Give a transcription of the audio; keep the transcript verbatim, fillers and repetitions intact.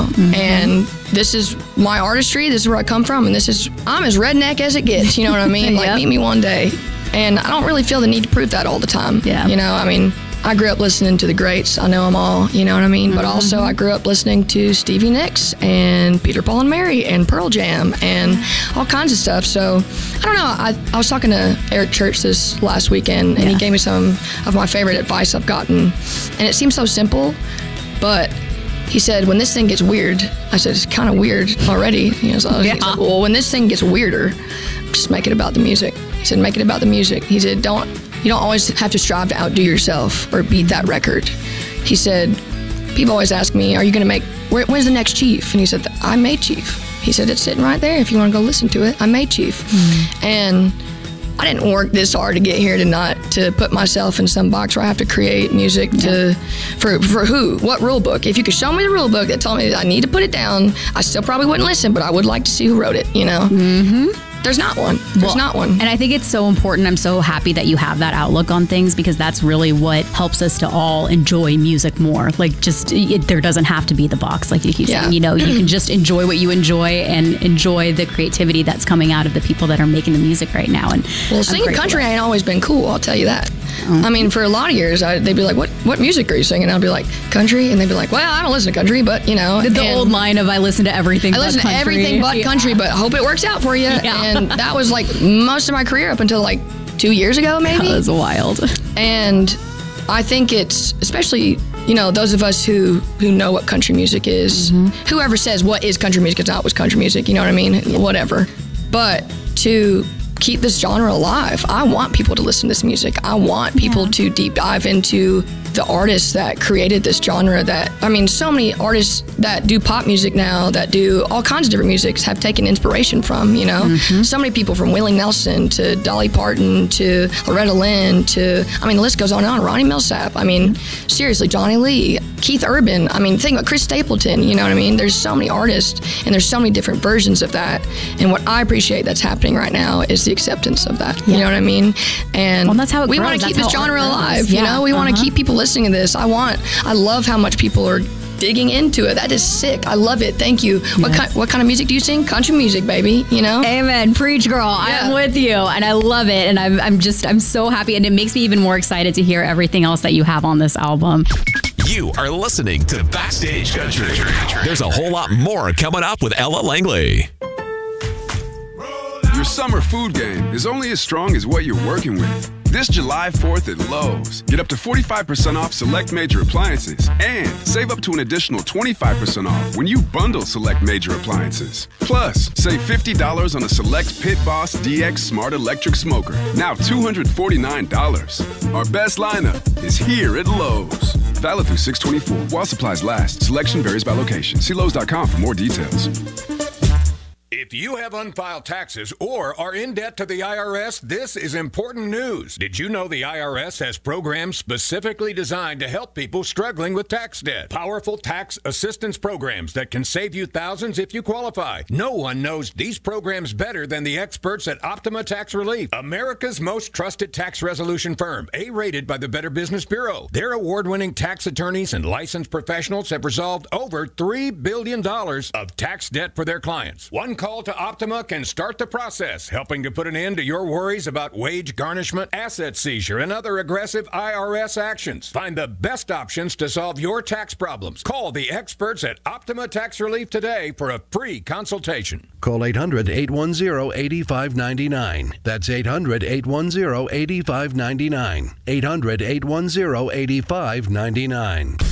now. Mm-hmm. And this is my artistry. This is where I come from. And this is, I'm as redneck as it gets. You know what I mean? Like, yep. Meet me one day. And I don't really feel the need to prove that all the time. Yeah. You know, I mean, I grew up listening to the greats. I know them all, you know what I mean? Mm-hmm. But also I grew up listening to Stevie Nicks and Peter, Paul and Mary and Pearl Jam and all kinds of stuff. So I don't know. I, I was talking to Eric Church this last weekend, and yeah. he gave me some of my favorite advice I've gotten. And it seems so simple, but he said, when this thing gets weird, I said, it's kind of weird already. You know, so yeah. He's like, well, when this thing gets weirder, just make it about the music. He said, make it about the music. He said, don't, you don't always have to strive to outdo yourself or beat that record. He said, people always ask me, are you going to make, where, when's the next Chief? And he said, I made Chief. He said, it's sitting right there if you want to go listen to it. I made Chief. Mm-hmm. And I didn't work this hard to get here to not to put myself in some box where I have to create music to yeah. for for who? What rule book? If you could show me the rule book that told me that I need to put it down, I still probably wouldn't listen, but I would like to see who wrote it, you know? Mm-hmm. There's not one. There's well, not one. And I think it's so important. I'm so happy that you have that outlook on things, because that's really what helps us to all enjoy music more. Like, just, it, there doesn't have to be the box, like you keep yeah. saying. You know, you can just enjoy what you enjoy and enjoy the creativity that's coming out of the people that are making the music right now. And well, singing country ain't always been cool, I'll tell you that. Mm-hmm. I mean, for a lot of years, I, they'd be like, what what music are you singing? And I'd be like, country. And they'd be like, well, I don't listen to country, but, you know. The, the old line of, I listen to everything I but listen country. to everything but yeah. country, but hope it works out for you. Yeah. And that was like most of my career up until like two years ago, maybe. That was wild. And I think it's, especially, you know, those of us who, who know what country music is, mm-hmm. whoever says what is country music, it's not what's country music, you know what I mean? Yeah. Whatever. But to keep this genre alive, I want people to listen to this music. I want people yeah. to deep dive into the artists that created this genre. That, I mean, so many artists that do pop music now, that do all kinds of different musics, have taken inspiration from, you know. Mm-hmm. So many people, from Willie Nelson to Dolly Parton to Loretta Lynn to, I mean, the list goes on and on. Ronnie Millsap, I mean, seriously, Johnny Lee, Keith Urban, I mean, think about Chris Stapleton, you know what I mean? There's so many artists and there's so many different versions of that. And what I appreciate that's happening right now is the acceptance of that, yeah. you know what I mean? And well, that's how it we want to keep this genre alive, yeah. you know? We uh-huh. want to keep people listening to this. I want, I love how much people are digging into it. That is sick. I love it. Thank you. Yes. What kind, what kind of music do you sing? Country music, baby, you know? Amen. Preach, girl. Yeah. I'm with you. And I love it. And I'm, I'm just, I'm so happy. And it makes me even more excited to hear everything else that you have on this album. You are listening to Backstage Country. There's a whole lot more coming up with Ella Langley. Your summer food game is only as strong as what you're working with. This July fourth at Lowe's, get up to forty-five percent off select major appliances and save up to an additional twenty-five percent off when you bundle select major appliances. Plus, save fifty dollars on a select Pit Boss D X Smart Electric Smoker, now two hundred forty-nine dollars. Our best lineup is here at Lowe's. Valid through six twenty-four while supplies last. Selection varies by location. See Lowe's dot com for more details. If you have unfiled taxes or are in debt to the I R S, this is important news. Did you know the I R S has programs specifically designed to help people struggling with tax debt? Powerful tax assistance programs that can save you thousands if you qualify. No one knows these programs better than the experts at Optima Tax Relief, America's most trusted tax resolution firm, A-rated by the Better Business Bureau. Their award-winning tax attorneys and licensed professionals have resolved over three billion dollars of tax debt for their clients. One call to Optima can start the process, helping to put an end to your worries about wage garnishment, asset seizure, and other aggressive I R S actions. Find the best options to solve your tax problems. Call the experts at Optima Tax Relief today for a free consultation. Call eight hundred, eight one zero, eight five nine nine. That's eight hundred, eight one zero, eight five nine nine. eight hundred, eight one zero, eight five nine nine.